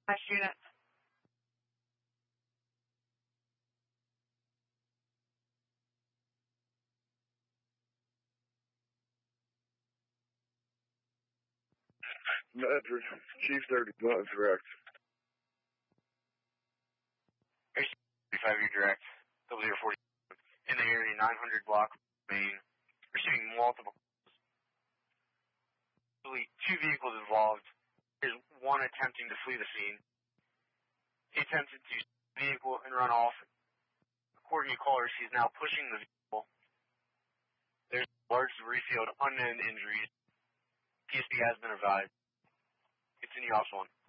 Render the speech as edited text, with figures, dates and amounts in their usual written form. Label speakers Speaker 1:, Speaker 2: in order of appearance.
Speaker 1: Last unit.
Speaker 2: Medford, Chief 31 direct.
Speaker 3: 35 year direct, W40 in the area 900 block Main, receiving multiple calls. Two vehicles involved. There's one attempting to flee the scene. He attempted to stop the vehicle and run off. According to callers, he's now pushing the vehicle. There's large debris field, unknown injuries. PSP has been advised. Continue, Officer 1.